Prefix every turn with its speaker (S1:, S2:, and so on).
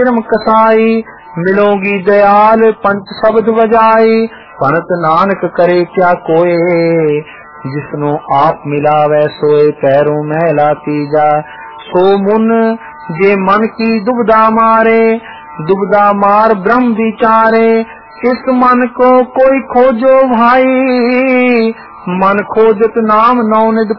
S1: कसाई मिलोगी दयाल पंच शब्द बजाई भनत नानक करे क्या कोय जिसनो आप मिलावे सोए पैरों मैला तीजा सो मुन जे मन की दुबदा मारे दुबदा मार ब्रह्म विचारे इस मन को कोई खोजो भाई मन खोजत नाम नौ निध